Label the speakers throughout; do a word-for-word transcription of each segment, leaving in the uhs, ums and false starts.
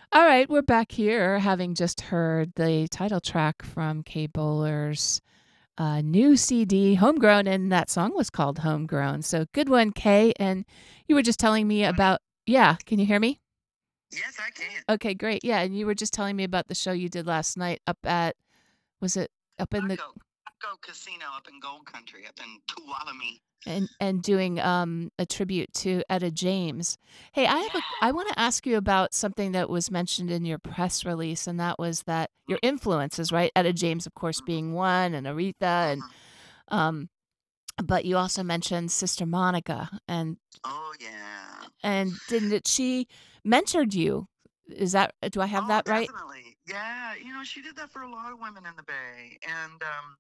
Speaker 1: All right, we're back here having just heard the title track from Kay Bowler's uh, new C D, Homegrown, and that song was called Homegrown. So good one, Kay. And you were just telling me about, yeah, can you hear me?
Speaker 2: Yes, I can.
Speaker 1: Okay, great. Yeah, and you were just telling me about the show you did last night up at, was it up in the,
Speaker 2: Taco Taco Casino up in Gold Country, up in Tuolumne.
Speaker 1: and and doing um a tribute to Etta James. Hey, I have a I want to ask you about something that was mentioned in your press release, and that was that your influences, right? Etta James, of course, being one, and Aretha, and
Speaker 2: Mhm.
Speaker 1: um, but you also mentioned Sister Monica, and
Speaker 2: Oh, yeah.
Speaker 1: and didn't it, she mentored you? Is that do I have
Speaker 2: Oh,
Speaker 1: that right?
Speaker 2: definitely. Yeah, you know, she did that for a lot of women in the Bay, and, um,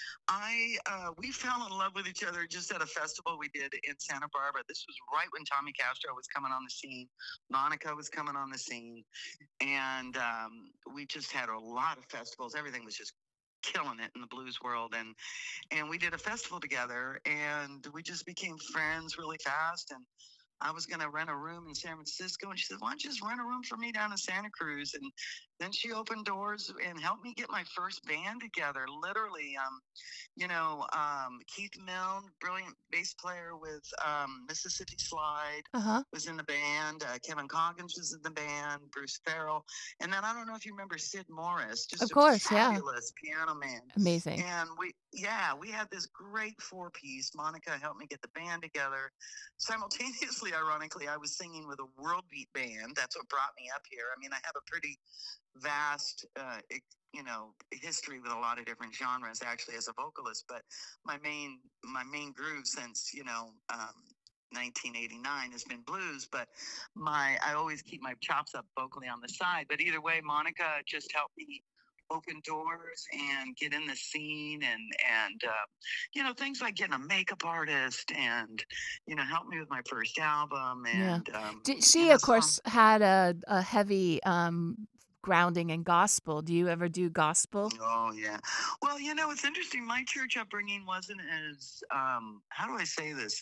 Speaker 2: I, uh we fell in love with each other just at a festival we did in Santa Barbara. This was right when Tommy Castro was coming on the scene, Monica was coming on the scene, and, um, we just had a lot of festivals. Everything was just killing it in the blues world, and and we did a festival together, and we just became friends really fast. And I was going to rent a room in San Francisco, and she said, "Why don't you just rent a room for me down in Santa Cruz?" And then she opened doors and helped me get my first band together. Literally, um, you know, um, Keith Milne, brilliant bass player with um, Mississippi Slide,
Speaker 1: Uh-huh.
Speaker 2: was in the band. Uh, Kevin Coggins was in the band. Bruce Farrell, and then I don't know if you remember Sid Morris,
Speaker 1: Of
Speaker 2: just a
Speaker 1: course, yeah.
Speaker 2: fabulous piano man.
Speaker 1: Amazing.
Speaker 2: And we, yeah, we had this great four piece. Monica helped me get the band together. Simultaneously, ironically, I was singing with a world beat band. That's what brought me up here. I mean, I have a pretty vast, uh, you know, history with a lot of different genres actually as a vocalist. But my main, my main groove since you know. Um, nineteen eighty-nine has been blues, but my I always keep my chops up vocally on the side. But either way, Monica just helped me open doors and get in the scene, and and uh, you know, things like getting a makeup artist, and you know, help me with my first album,
Speaker 1: Yeah.
Speaker 2: and um,
Speaker 1: Did
Speaker 2: you
Speaker 1: she,
Speaker 2: know,
Speaker 1: of
Speaker 2: so
Speaker 1: course, had a a heavy, um, grounding in gospel. Do you ever do gospel?
Speaker 2: oh yeah. Well, you know, it's interesting. My church upbringing wasn't as um, how do I say this?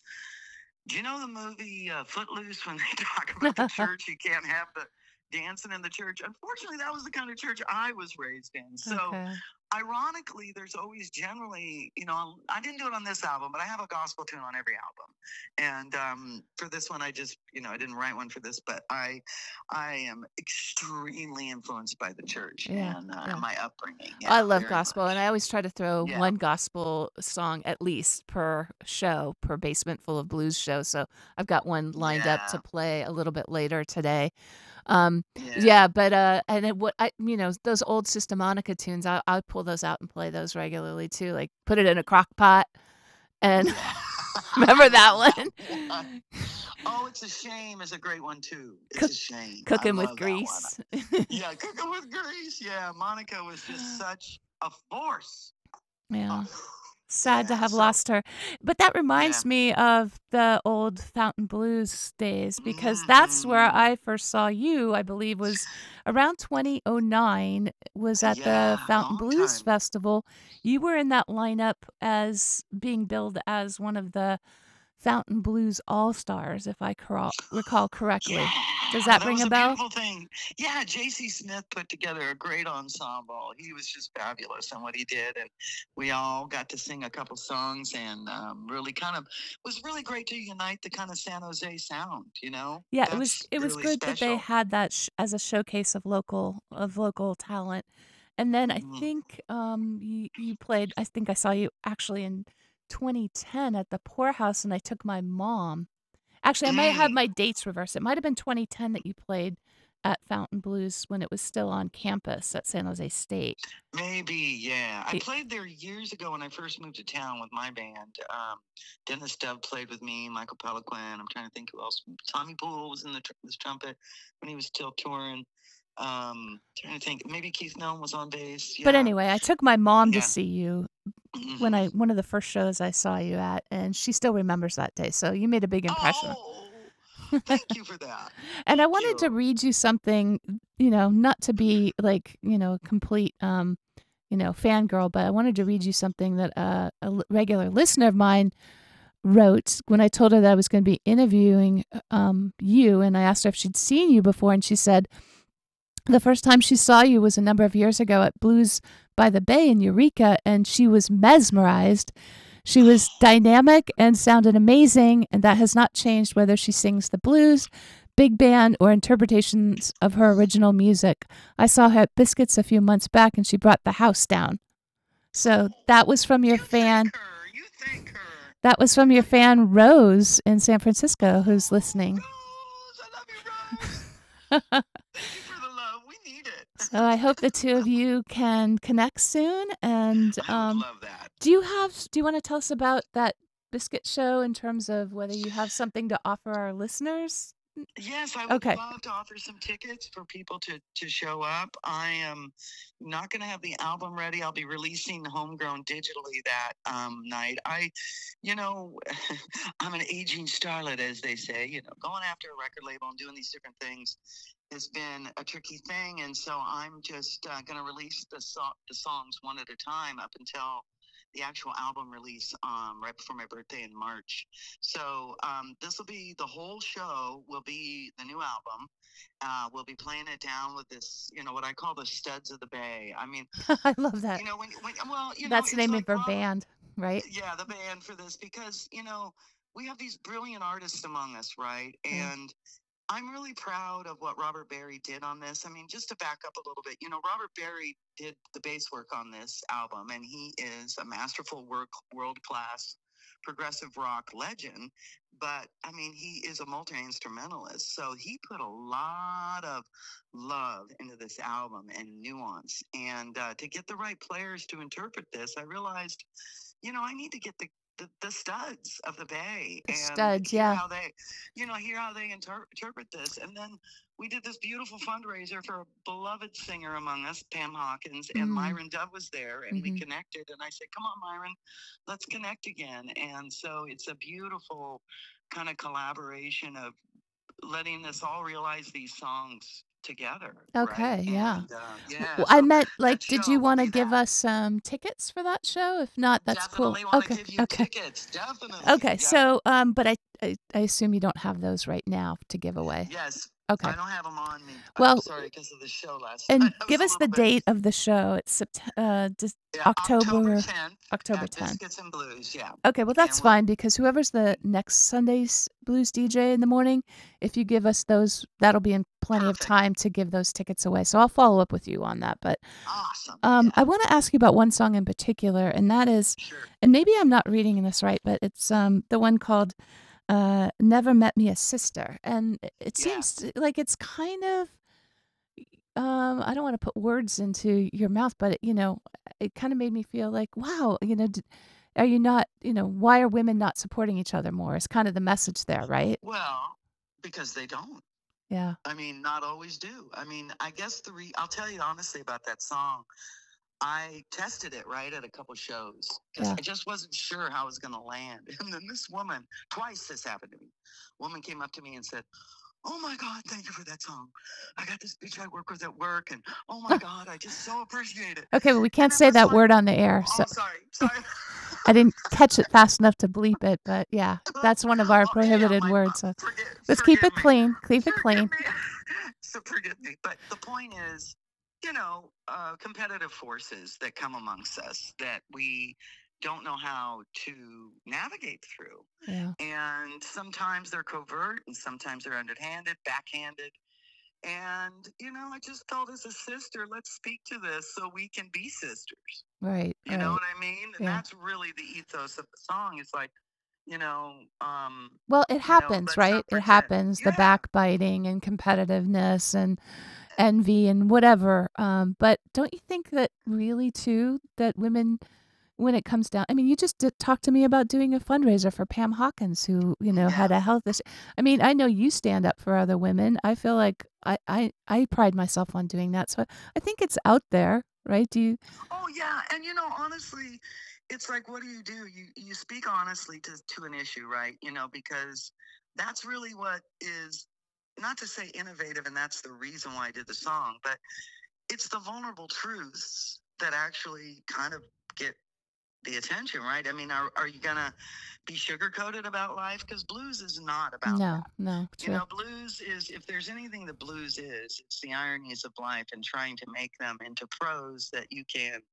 Speaker 2: Do you know the movie uh, Footloose when they talk about the church? You can't have the dancing in the church. Unfortunately, that was the kind of church I was raised in. So,
Speaker 1: Okay.
Speaker 2: ironically, there's always generally, you know, I didn't do it on this album, but I have a gospel tune on every album. And um, for this one, I just, you know, I didn't write one for this, but I, I am extremely influenced by the church
Speaker 1: Yeah,
Speaker 2: and uh,
Speaker 1: yeah.
Speaker 2: my upbringing. Yeah,
Speaker 1: I love
Speaker 2: very
Speaker 1: gospel, and I
Speaker 2: much.
Speaker 1: always try to throw
Speaker 2: Yeah.
Speaker 1: one gospel song at least per show, per Basement Full of Blues show, so I've got one lined up to
Speaker 2: Yeah.
Speaker 1: play a little bit later today. Um,
Speaker 2: Yeah.
Speaker 1: yeah, but, uh, and then what I you know, those old Sister Monica tunes, I I pull those out and play those regularly too, like, put it in a crock pot and
Speaker 2: Yeah. I
Speaker 1: remember that
Speaker 2: love that one.
Speaker 1: one?
Speaker 2: Oh, It's a Shame is a great one too. It's
Speaker 1: Cook
Speaker 2: a shame. I
Speaker 1: Cooking with
Speaker 2: love that one.
Speaker 1: Grease.
Speaker 2: Yeah, Cooking with Grace. Yeah, Monica was just such a force.
Speaker 1: Yeah.
Speaker 2: Oh,
Speaker 1: Sad to
Speaker 2: yeah.
Speaker 1: have
Speaker 2: So
Speaker 1: lost her. But that
Speaker 2: yeah.
Speaker 1: reminds me of the old Fountain Blues days because that's where
Speaker 2: Hmm.
Speaker 1: I first saw you, I believe was around twenty oh nine, was at the
Speaker 2: Yeah,
Speaker 1: Fountain
Speaker 2: long
Speaker 1: Blues
Speaker 2: time.
Speaker 1: Festival. You were in that lineup as being billed as one of the Fountain Blues All-Stars, if I corro recall correctly. Does
Speaker 2: Yeah,
Speaker 1: that
Speaker 2: that
Speaker 1: ring
Speaker 2: was
Speaker 1: a
Speaker 2: a
Speaker 1: bell?
Speaker 2: beautiful thing. Yeah, J C. Smith put together a great ensemble. He was just fabulous in what he did, and we all got to sing a couple songs, and um, really kind of was really great to unite the kind of San Jose sound. You know,
Speaker 1: Yeah, it was
Speaker 2: that's
Speaker 1: it was
Speaker 2: really
Speaker 1: good that they
Speaker 2: special.
Speaker 1: had that sh as a showcase of local of local talent. And then I
Speaker 2: Mhm.
Speaker 1: think, um, you you played I think I saw you actually in twenty ten at the Poorhouse, and I took my mom. Actually, I might have
Speaker 2: Mm,
Speaker 1: my dates reversed. It might have been twenty ten that you played at Fountain Blues when it was still on campus at San Jose State.
Speaker 2: maybe, yeah. I
Speaker 1: Y
Speaker 2: played there years ago when I first moved to town with my band. Um, Dennis Dove played with me, Michael Peliquin. I'm trying to think who else. Tommy Poole was in the tr- this trumpet when he was still touring. Um, trying to think, maybe Keith Milne was on bass.
Speaker 1: But
Speaker 2: Yeah,
Speaker 1: anyway, I took my mom to
Speaker 2: yeah.
Speaker 1: see you when
Speaker 2: Hmm.
Speaker 1: I one of the first shows I saw you at, and she still remembers that day, so you made a big impression.
Speaker 2: Oh, thank you for that.
Speaker 1: And I
Speaker 2: Thank
Speaker 1: wanted to
Speaker 2: you.
Speaker 1: read you something, you know, not to be like, you know, a complete, um, you know, fangirl, but I wanted to read you something that uh, a l- regular listener of mine wrote when I told her that I was going to be interviewing um, you. And I asked her if she'd seen you before. And she said the first time she saw you was a number of years ago at Blues by the Bay in Eureka, and she was mesmerized. She was dynamic and sounded amazing, and that has not changed whether she sings the blues, big band, or interpretations of her original music. I saw her at Biscuits a few months back, and she brought the house down. So that was from your
Speaker 2: You
Speaker 1: fan.
Speaker 2: thank her. You thank her.
Speaker 1: That was from your fan Rose in San Francisco, who's listening.
Speaker 2: Rose, I love you, Rose. Thank you for the love. We need it.
Speaker 1: So I hope the two of you can connect soon. And
Speaker 2: I would
Speaker 1: um,
Speaker 2: love that.
Speaker 1: do you have? Do you want to tell us about that biscuit show in terms of whether you have something to offer our listeners?
Speaker 2: Yes, I would
Speaker 1: Okay.
Speaker 2: love to offer some tickets for people to, to show up. I am not going to have the album ready. I'll be releasing Homegrown digitally that um, night. I, you know, I'm an aging starlet, as they say. You know, going after a record label and doing these different things has been a tricky thing. And so I'm just uh, going to release the, so- the songs one at a time up until the actual album release um, right before my birthday in March. So um, this will be the whole show will be the new album. Uh, we'll be playing it down with this, you know, what I call the studs of the Bay. I mean,
Speaker 1: I love that.
Speaker 2: you know, when, when well, you
Speaker 1: That's
Speaker 2: know,
Speaker 1: the
Speaker 2: it's
Speaker 1: name
Speaker 2: like
Speaker 1: of her
Speaker 2: Robert,
Speaker 1: band, right?
Speaker 2: yeah, the band for this because you know we have these brilliant artists among us, right?
Speaker 1: Yeah.
Speaker 2: And I'm really proud of what Robert Berry did on this. I mean, just to back up a little bit, you know, Robert Berry did the bass work on this album, and he is a masterful work, world-class progressive rock legend. But I mean, he is a multi-instrumentalist, so he put a lot of love into this album and nuance. And uh, to get the right players to interpret this, I realized, you know, I need to get the the, the studs of the Bay
Speaker 1: The
Speaker 2: and
Speaker 1: studs,
Speaker 2: hear
Speaker 1: yeah.
Speaker 2: how they, you know, hear how they inter- interpret this. And then we did this beautiful fundraiser for a beloved singer among us, Pam Hawkins, and
Speaker 1: Mm.
Speaker 2: Myron Dove was there, and we
Speaker 1: Mhm.
Speaker 2: connected. And I said, "Come on, Myron, let's connect again." And so it's a beautiful kind of collaboration of letting us all realize these songs together.
Speaker 1: Okay,
Speaker 2: right?
Speaker 1: yeah.
Speaker 2: And, uh, yeah.
Speaker 1: Well, I
Speaker 2: so
Speaker 1: meant,
Speaker 2: that
Speaker 1: like, did
Speaker 2: show
Speaker 1: you
Speaker 2: will
Speaker 1: want to
Speaker 2: be
Speaker 1: give
Speaker 2: that.
Speaker 1: us some tickets for that show? If not, that's cool.
Speaker 2: Definitely want to
Speaker 1: Okay,
Speaker 2: give you
Speaker 1: okay.
Speaker 2: tickets. Definitely.
Speaker 1: Okay,
Speaker 2: Yeah.
Speaker 1: so, um, but I, I, I assume you don't have those right now to give away.
Speaker 2: Yes.
Speaker 1: Okay.
Speaker 2: I don't have them on me.
Speaker 1: Well,
Speaker 2: I'm sorry because of the show last
Speaker 1: and
Speaker 2: night. I was
Speaker 1: give
Speaker 2: a
Speaker 1: us the
Speaker 2: little bit.
Speaker 1: date of the show. It's Sept- uh, dis-
Speaker 2: Yeah, October
Speaker 1: October,
Speaker 2: tenth
Speaker 1: October
Speaker 2: at
Speaker 1: tenth.
Speaker 2: Biscuits and Blues. Yeah.
Speaker 1: Okay, well, that's
Speaker 2: And we'll-
Speaker 1: fine because whoever's the next Sunday's blues D J in the morning, if you give us those, that'll be in plenty of
Speaker 2: Perfect.
Speaker 1: time to give those tickets away. So I'll follow up with you on that. But
Speaker 2: Awesome.
Speaker 1: um,
Speaker 2: Yeah.
Speaker 1: I want to ask you about one song in particular, and that is,
Speaker 2: Sure.
Speaker 1: and maybe I'm not reading this right, but it's um the one called uh, "Never Met Me a Sister," and it- it
Speaker 2: Yeah.
Speaker 1: seems t- like it's kind of um I don't want to put words into your mouth, but it, you know, it kind of made me feel like, wow, you know, d- are you not, you know, why are women not supporting each other more? Is kind of the message there, right?
Speaker 2: Well, because they don't.
Speaker 1: Yeah.
Speaker 2: I mean, not always do. I mean, I guess the re- I'll tell you honestly about that song. I tested it right at a couple shows because
Speaker 1: Yeah.
Speaker 2: I just wasn't sure how it was going to land. And then this woman, twice this happened to me. Woman came up to me and said, "Oh my God, thank you for that song. I got this bitch I work with at work, and oh my God, I just so appreciate it."
Speaker 1: Okay, well, we can't
Speaker 2: it
Speaker 1: say
Speaker 2: was
Speaker 1: that
Speaker 2: like-
Speaker 1: word on the air, so
Speaker 2: Oh, sorry, sorry.
Speaker 1: I didn't catch it fast enough to bleep it. But yeah, that's one of our
Speaker 2: Oh, yeah,
Speaker 1: prohibited
Speaker 2: my-
Speaker 1: words. So
Speaker 2: forget-
Speaker 1: let's keep
Speaker 2: forgive
Speaker 1: it
Speaker 2: me.
Speaker 1: clean. Keep it
Speaker 2: Forgive
Speaker 1: clean.
Speaker 2: me. So forgive me. But the point is, you know, uh, competitive forces that come amongst us that we don't know how to navigate through.
Speaker 1: Yeah.
Speaker 2: And sometimes they're covert and sometimes they're underhanded, backhanded. And, you know, I just felt as a sister, let's speak to this so we can be sisters.
Speaker 1: Right.
Speaker 2: You
Speaker 1: right.
Speaker 2: know what I mean? And
Speaker 1: Yeah.
Speaker 2: that's really the ethos of the song. It's like, you know, um,
Speaker 1: Well, it
Speaker 2: you know,
Speaker 1: happens,
Speaker 2: let's
Speaker 1: right?
Speaker 2: not
Speaker 1: It
Speaker 2: pretend.
Speaker 1: happens. The
Speaker 2: Yeah.
Speaker 1: backbiting and competitiveness and envy and whatever. Um, but don't you think that really too that women, when it comes down, I mean, you just did talk to me about doing a fundraiser for Pam Hawkins, who you know had
Speaker 2: Yeah.
Speaker 1: a health issue. I mean, I know you stand up for other women. I feel like I I I pride myself on doing that. So I think it's out there, right? Do you?
Speaker 2: Oh yeah, and you know, honestly, it's like, what do you do? You you speak honestly to to an issue, right? You know, because that's really what is, not to say innovative, and that's the reason why I did the song, but it's the vulnerable truths that actually kind of get the attention, right? I mean, are, are you going to be sugar coated about life? Because blues is not about
Speaker 1: No,
Speaker 2: that.
Speaker 1: no,
Speaker 2: You
Speaker 1: true.
Speaker 2: know, blues is, if there's anything that blues is, it's the ironies of life and trying to make them into prose that you can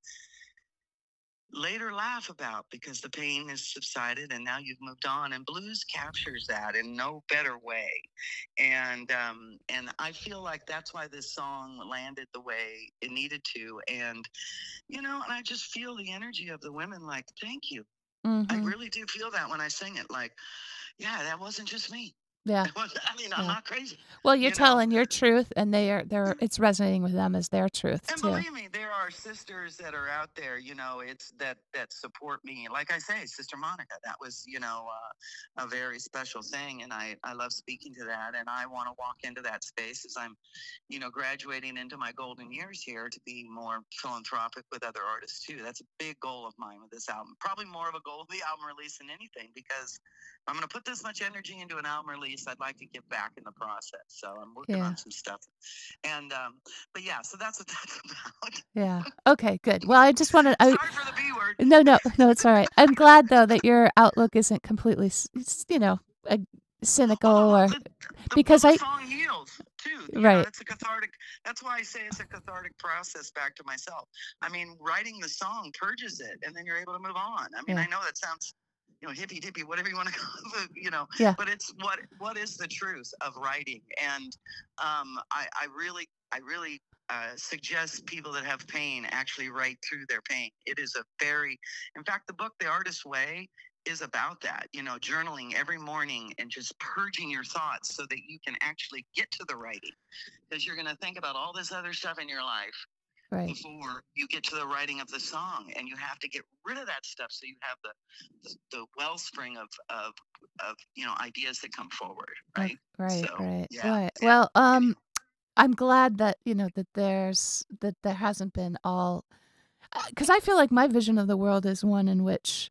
Speaker 2: later laugh about because the pain has subsided and now you've moved on, and blues captures that in no better way. And um and I feel like that's why this song landed the way it needed to. And you know and I just feel the energy of the women, like, thank you. I
Speaker 1: Mhm.
Speaker 2: really do feel that when I sing it, like, yeah, that wasn't just me.
Speaker 1: Yeah,
Speaker 2: It was, I mean, I'm
Speaker 1: yeah.
Speaker 2: not crazy,
Speaker 1: Well, you're
Speaker 2: you know
Speaker 1: telling your truth, and they are they're it's resonating with them as their truth
Speaker 2: And
Speaker 1: too.
Speaker 2: believe me, there are sisters that are out there, you know, it's that that support me. Like I say, Sister Monica, that was, you know, uh, a very special thing, and I I love speaking to that, and I want to walk into that space as I'm, you know, graduating into my golden years here to be more philanthropic with other artists too. That's a big goal of mine with this album. Probably more of a goal of the album release than anything, because if I'm going to put this much energy into an album release, I'd like to give back in the process. So I'm working
Speaker 1: Yeah.
Speaker 2: on some stuff, and um, but yeah, so that's what that's about.
Speaker 1: Yeah. Okay, good. Well, I just wanted I
Speaker 2: Sorry for the B word.
Speaker 1: No, no, no, it's all right. I'm glad though that your outlook isn't completely, s- s- you know, uh, cynical
Speaker 2: Well, I love
Speaker 1: or
Speaker 2: the, the well,
Speaker 1: because
Speaker 2: the
Speaker 1: I
Speaker 2: song heals too. You know,
Speaker 1: right.
Speaker 2: it's a cathartic. That's why I say it's a cathartic process back to myself. I mean, writing the song purges it, and then you're able to move on. I mean,
Speaker 1: Yeah.
Speaker 2: I know that sounds, you know, hippy dippy, whatever you want to call it, you know,
Speaker 1: Yeah.
Speaker 2: but it's what what is the truth of writing. And um, I, I really, I really. Uh, suggest people that have pain actually write through their pain. It is a very, in fact, the book, The Artist's Way, is about that, you know, journaling every morning and just purging your thoughts so that you can actually get to the writing. Because you're going to think about all this other stuff in your life
Speaker 1: Right.
Speaker 2: before you get to the writing of the song. And you have to get rid of that stuff so you have the the, the wellspring of, of, of, you know, ideas that come forward.
Speaker 1: Okay.
Speaker 2: Right.
Speaker 1: Right.
Speaker 2: So,
Speaker 1: Right.
Speaker 2: yeah.
Speaker 1: Right.
Speaker 2: Yeah.
Speaker 1: Well,
Speaker 2: Anyhow.
Speaker 1: um, I'm glad that you know that there's that there hasn't been all because I feel like my vision of the world is one in which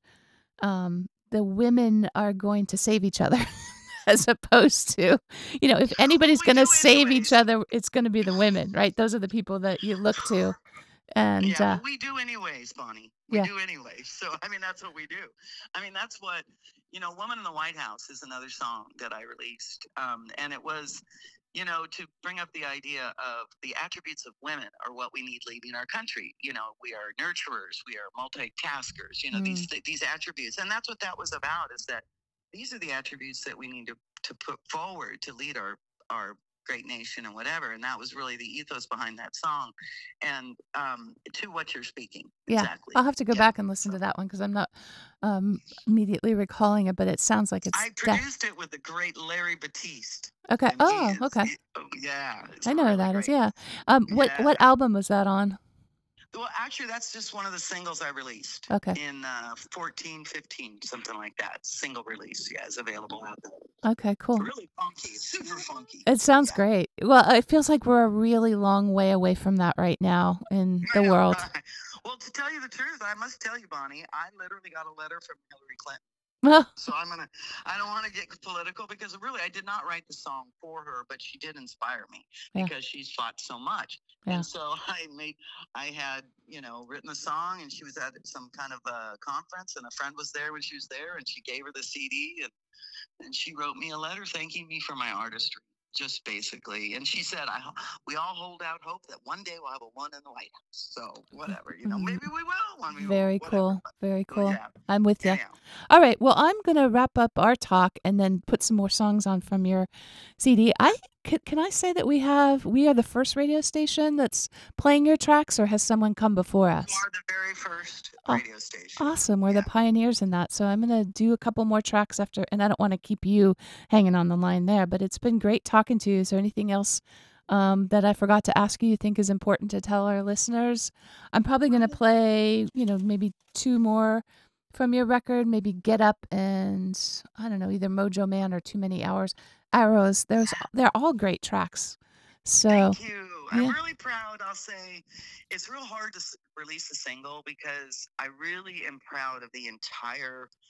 Speaker 1: um the women are going to save each other. As opposed to, you know, if
Speaker 2: Well,
Speaker 1: anybody's
Speaker 2: we
Speaker 1: gonna
Speaker 2: do
Speaker 1: save each
Speaker 2: anyways.
Speaker 1: other, it's gonna be the women, right? Those are the people that you look to, and,
Speaker 2: Yeah,
Speaker 1: uh
Speaker 2: well, we do anyways, Bonnie. We
Speaker 1: yeah.
Speaker 2: do anyways. So, I mean, that's what we do. I mean, that's what, you know, Woman in the White House is another song that I released. Um, and it was, you know, to bring up the idea of the attributes of women are what we need leading our country. You know, we are nurturers, we are multitaskers, you know, these
Speaker 1: Mm,
Speaker 2: these attributes. And that's what that was about, is that these are the attributes that we need to, to put forward to lead our our great nation and whatever. And that was really the ethos behind that song. And um, to what you're speaking.
Speaker 1: yeah. I'll
Speaker 2: Exactly.
Speaker 1: have to go
Speaker 2: Yeah.
Speaker 1: back and listen
Speaker 2: So
Speaker 1: to that one because 'cause I'm not, um, immediately recalling it, but it sounds like it's
Speaker 2: I
Speaker 1: def
Speaker 2: produced it with the great Larry Batiste.
Speaker 1: okay.
Speaker 2: And he
Speaker 1: Oh,
Speaker 2: is,
Speaker 1: okay.
Speaker 2: he- oh, yeah, it's
Speaker 1: I know who
Speaker 2: really
Speaker 1: that is,
Speaker 2: great.
Speaker 1: yeah. Um, what
Speaker 2: Yeah.
Speaker 1: what album was that on?
Speaker 2: Well, actually, that's just one of the singles I released
Speaker 1: Okay.
Speaker 2: in uh, fourteen, fifteen, something like that. Single release. Yeah, it's available out there.
Speaker 1: Okay,
Speaker 2: It's
Speaker 1: cool.
Speaker 2: really funky. It's super funky.
Speaker 1: It sounds
Speaker 2: Yeah.
Speaker 1: great. Well, it feels like we're a really long way away from that right now in
Speaker 2: I
Speaker 1: the
Speaker 2: know,
Speaker 1: world.
Speaker 2: right? Well, to tell you the truth, I must tell you, Bonnie, I literally got a letter from Hillary Clinton. So I'm gonna. I don't want to get political because really, I did not write the song for her, but she did inspire me
Speaker 1: Yeah,
Speaker 2: because she's fought so much.
Speaker 1: yeah.
Speaker 2: And so I made. I had, you know, written the song, and she was at some kind of a conference, and a friend was there when she was there, and she gave her the C D, and and she wrote me a letter thanking me for my artistry, just basically. And she said, "I, we all hold out hope that one day we'll have a one in the White House. So whatever, you know,
Speaker 1: Mm,
Speaker 2: maybe we will when we
Speaker 1: very
Speaker 2: whatever."
Speaker 1: cool.
Speaker 2: But
Speaker 1: Very
Speaker 2: so
Speaker 1: cool.
Speaker 2: yeah,
Speaker 1: I'm with you.
Speaker 2: anyhow.
Speaker 1: All right. Well, I'm going to wrap up our talk and then put some more songs on from your C D. I can, can I say that we have we are the first radio station that's playing your tracks, or has someone come before
Speaker 2: You
Speaker 1: us?
Speaker 2: are the very first
Speaker 1: Oh,
Speaker 2: radio station.
Speaker 1: awesome. We're the
Speaker 2: Yeah.
Speaker 1: pioneers in that. So I'm going to do a couple more tracks after, and I don't want to keep you hanging on the line there, but it's been great talking to you. Is there anything else um, that I forgot to ask you you think is important to tell our listeners? I'm probably going to play, you know, maybe two more from your record, maybe Get Up and I don't know, either Mojo Man or Too Many Hours. Arrows. There's they're all great tracks. So,
Speaker 2: Thank you. I'm
Speaker 1: yeah.
Speaker 2: really proud. I'll say it's real hard to s- release a single because I really am proud of the entire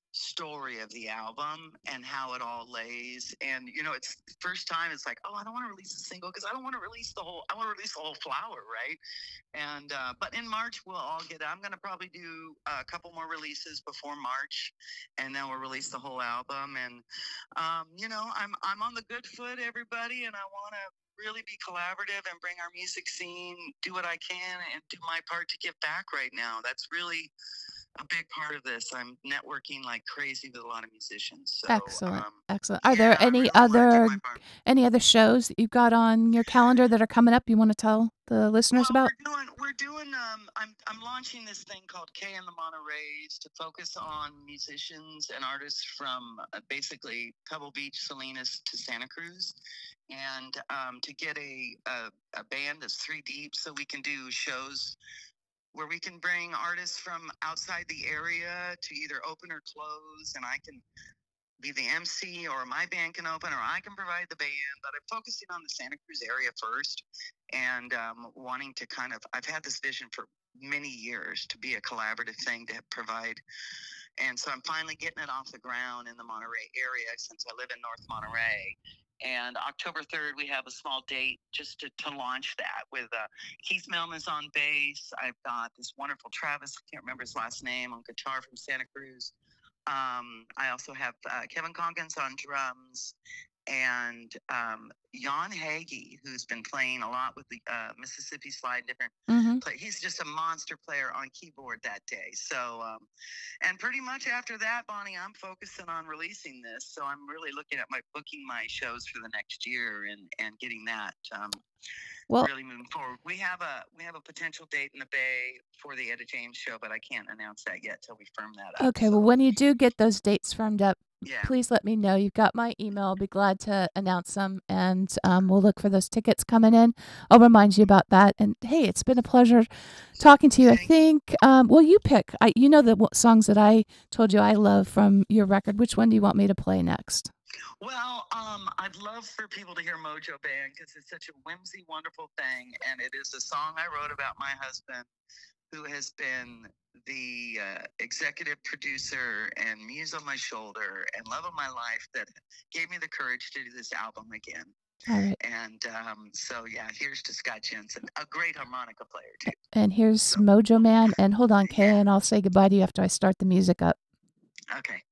Speaker 2: story of the album and how it all lays. And you know, it's the first time it's like, oh, I don't want to release a single because I don't want to release the whole. I want to release the whole flower, right? And uh, but in March we'll all get. I'm gonna probably do a couple more releases before March, and then we'll release the whole album. And um, you know, I'm I'm on the good foot, everybody, and I want to really be collaborative and bring our music scene, do what I can, and do my part to give back right now. That's really a big part of this. I'm networking like crazy with a lot of musicians. So,
Speaker 1: Excellent.
Speaker 2: um,
Speaker 1: Excellent. Are
Speaker 2: yeah,
Speaker 1: there
Speaker 2: I
Speaker 1: any
Speaker 2: really want to do
Speaker 1: other
Speaker 2: my part.
Speaker 1: any other shows that you've got on your calendar that are coming up you want to tell the listeners
Speaker 2: Well,
Speaker 1: about?
Speaker 2: we're doing we're doing um I'm I'm launching this thing called K and the Monterey's to focus on musicians and artists from uh, basically Pebble Beach, Salinas to Santa Cruz, and um, to get a, a a band that's three deep, so we can do shows where we can bring artists from outside the area to either open or close, and I can be the M C, or my band can open, or I can provide the band. But I'm focusing on the Santa Cruz area first, and um, wanting to kind of, I've had this vision for many years to be a collaborative thing to provide. And so I'm finally getting it off the ground in the Monterey area since I live in North Monterey. And October third, we have a small date just to, to launch that with uh, Keith Melman's on bass. I've got this wonderful Travis, I can't remember his last name, on guitar from Santa Cruz. Um, I also have uh, Kevin Conkins on drums, and um, Jan Hagee, who's been playing a lot with the uh, Mississippi Slide, different
Speaker 1: Mm-hmm.
Speaker 2: play. He's just a monster player on keyboard that day. So, um, and pretty much after that, Bonnie, I'm focusing on releasing this. So I'm really looking at my booking my shows for the next year and and getting that. Um,
Speaker 1: Well,
Speaker 2: really moving forward. We have a we have a potential date in the Bay for the Etta James show, but I can't announce that yet till we firm that up.
Speaker 1: okay.
Speaker 2: So,
Speaker 1: Well, when you do get those dates firmed up,
Speaker 2: yeah.
Speaker 1: please let me know. You've got my email. I'll be glad to announce them, and um, we'll look for those tickets coming in. I'll remind you about that. And hey, it's been a pleasure talking to you. I
Speaker 2: Thank
Speaker 1: think. Um, well, you pick. I, you know the w- songs that I told you I love from your record. Which one do you want me to play next?
Speaker 2: Well, um, I'd love for people to hear Mojo Band because it's such a whimsy, wonderful thing, and it is a song I wrote about my husband, who has been the uh, executive producer and muse on my shoulder and love of my life that gave me the courage to do this album again.
Speaker 1: All right.
Speaker 2: And um, so, yeah, here's to Scott Jensen, a great harmonica player, too.
Speaker 1: And here's
Speaker 2: So,
Speaker 1: Mojo Man. And hold on, Kay,
Speaker 2: yeah.
Speaker 1: and I'll say goodbye to you after I start the music up.
Speaker 2: Okay.